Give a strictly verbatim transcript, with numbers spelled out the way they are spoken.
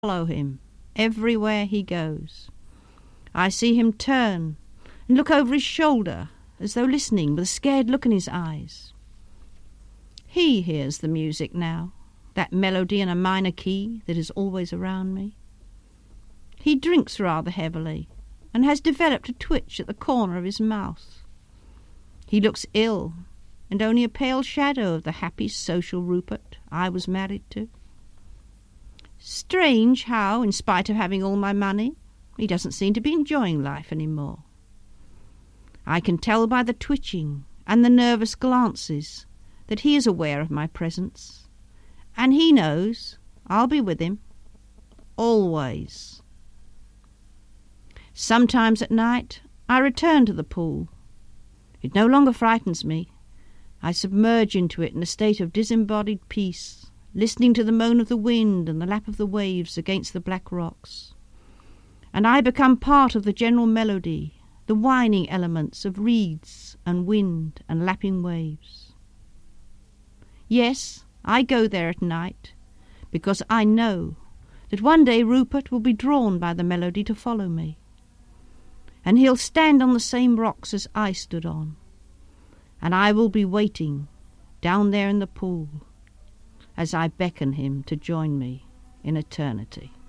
follow him everywhere he goes. I see him turn and look over his shoulder as though listening with a scared look in his eyes. He hears the music now, that melody in a minor key that is always around me. He drinks rather heavily and has developed a twitch at the corner of his mouth. He looks ill and only a pale shadow of the happy social Rupert I was married to. Strange how, in spite of having all my money, he doesn't seem to be enjoying life any more. I can tell by the twitching and the nervous glances that he is aware of my presence, and he knows I'll be with him, always. Sometimes at night I return to the pool. It no longer frightens me. I submerge into it in a state of disembodied peace, listening to the moan of the wind and the lap of the waves against the black rocks. And I become part of the general melody, the whining elements of reeds and wind and lapping waves. Yes, I go there at night, because I know that one day Rupert will be drawn by the melody to follow me, and he'll stand on the same rocks as I stood on, and I will be waiting down there in the pool as I beckon him to join me in eternity.